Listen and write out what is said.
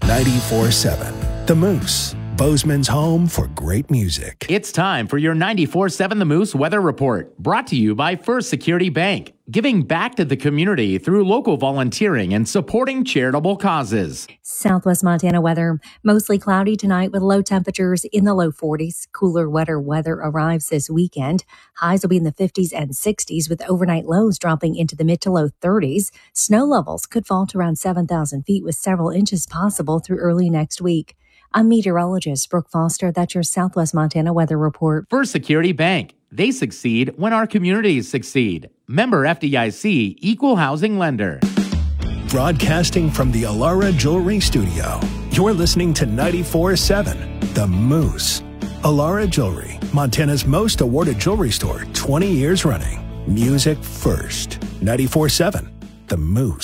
94.7 The Moose, Bozeman's home for great music. It's time for your 94.7 The Moose Weather Report, brought to you by First Security Bank, giving back to the community through local volunteering and supporting charitable causes. Southwest Montana weather, mostly cloudy tonight with low temperatures in the low 40s. Cooler, wetter weather arrives this weekend. Highs will be in the 50s and 60s with overnight lows dropping into the mid to low 30s. Snow levels could fall to around 7,000 feet with several inches possible through early next week. I'm meteorologist Brooke Foster. That's your Southwest Montana weather report. First Security Bank. They succeed when our communities succeed. Member FDIC, Equal Housing Lender. Broadcasting from the Alara Jewelry Studio, you're listening to 94.7 The Moose. Alara Jewelry, Montana's most awarded jewelry store, 20 years running. Music first. 94.7 The Moose.